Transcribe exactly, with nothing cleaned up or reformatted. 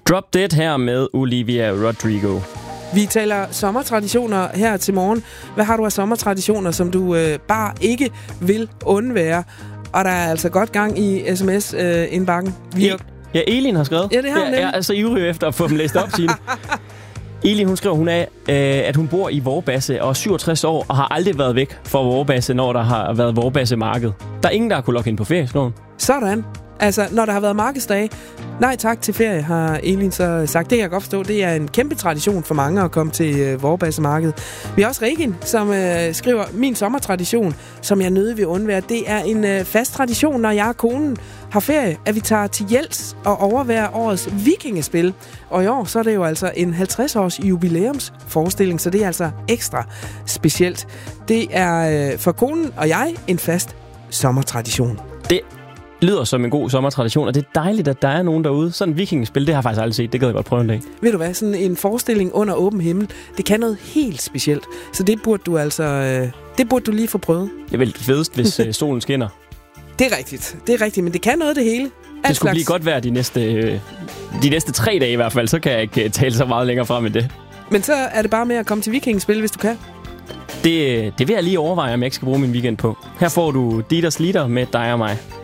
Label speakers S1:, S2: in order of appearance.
S1: Drop Dead her med Olivia Rodrigo.
S2: Vi taler sommertraditioner her til morgen. Hvad har du af sommertraditioner, som du øh, bare ikke vil undvære? Og der er altså godt gang i sms-indbakken. Øh,
S1: I, ja, Elin har skrevet.
S2: Ja, det har hun.
S1: Jeg er altså ivrig efter at få dem læst op, Signe. Elin, hun skriver, hun er, øh, at hun bor i Vorbasse og er syvogtres år og har aldrig været væk fra Vorbasse, når der har været Vorbasse-marked. Der er ingen, der har kunnet logge ind på ferieskoven.
S2: Sådan. Altså, når der har været markedsdage, nej tak til ferie, har Elin så sagt. Det kan jeg godt forstå. Det er en kæmpe tradition for mange at komme til øh, Vorbasse-markedet. Vi har også Regin, som øh, skriver, min sommertradition, som jeg nødig vil undvære, det er en øh, fast tradition, når jeg og konen har ferie, at vi tager til Jels og overværer årets vikingespil. Og i år, så er det jo altså en halvtreds års jubilæumsforestilling, så det er altså ekstra specielt. Det er øh, for konen og jeg en fast sommertradition.
S1: Det lyder som en god sommertradition, og det er dejligt, at der er nogen derude. Sådan en vikingespil, det har jeg faktisk aldrig set. Det gad jeg godt prøve en dag.
S2: Ved du hvad? Sådan en forestilling under åben himmel, det kan noget helt specielt. Så det burde du altså... Øh, det burde du lige få prøvet.
S1: Det er vel fedest, hvis øh, solen skinner.
S2: Det er rigtigt. Det er rigtigt, men det kan noget det hele. Alt
S1: det skulle
S2: slags.
S1: blive godt vejr de næste, øh, de næste tre dage i hvert fald. Så kan jeg ikke tale så meget længere frem end det.
S2: Men så er det bare med at komme til vikingespil, hvis du kan.
S1: Det, det vil jeg lige overveje, om jeg ikke skal bruge min weekend på. Her får du Dieters Lieder med dig og mig.